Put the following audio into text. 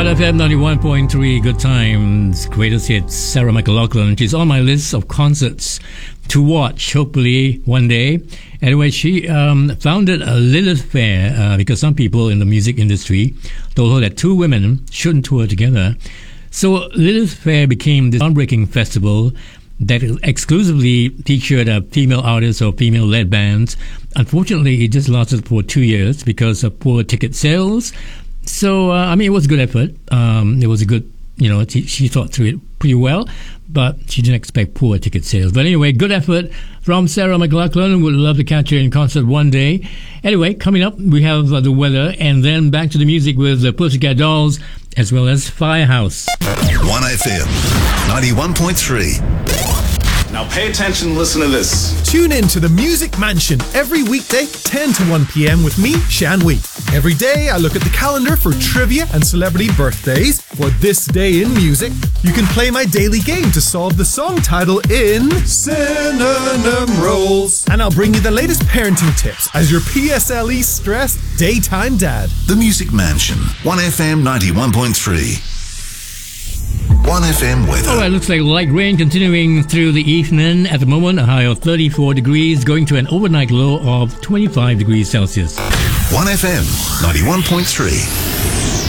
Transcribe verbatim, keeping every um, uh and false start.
one F M ninety-one point three, Good Times, greatest hits, Sarah McLachlan. She's on my list of concerts to watch, hopefully, one day. Anyway, she um, founded a Lilith Fair uh, because some people in the music industry told her that two women shouldn't tour together. So Lilith Fair became this groundbreaking festival that exclusively featured uh, female artists or female-led bands. Unfortunately, it just lasted for two years because of poor ticket sales. So, uh, I mean, it was a good effort. Um, it was a good, you know, t- she thought through it pretty well, but she didn't expect poor ticket sales. But anyway, good effort from Sarah McLachlan. Would love to catch her in concert one day. Anyway, coming up, we have uh, the weather, and then back to the music with the Pussycat Dolls, as well as Firehouse. one F M, ninety-one point three. Now pay attention and listen to this. Tune in to the Music Mansion every weekday, ten to one p.m. with me, Shan Wee. Every day I look at the calendar for trivia and celebrity birthdays. For this day in music, you can play my daily game to solve the song title in Synonym Rolls. And I'll bring you the latest parenting tips as your P S L E stressed daytime dad. The Music Mansion, one F M ninety-one point three. one F M weather. All right, looks like light rain continuing through the evening. At the moment, a high of thirty-four degrees, going to an overnight low of twenty-five degrees Celsius. one F M ninety-one point three.